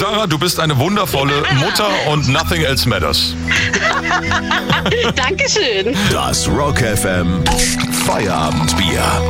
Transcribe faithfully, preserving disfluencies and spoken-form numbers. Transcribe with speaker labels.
Speaker 1: Sarah, du bist eine wundervolle Mutter und nothing else matters.
Speaker 2: Dankeschön.
Speaker 3: Das Rock F M Feierabendbier.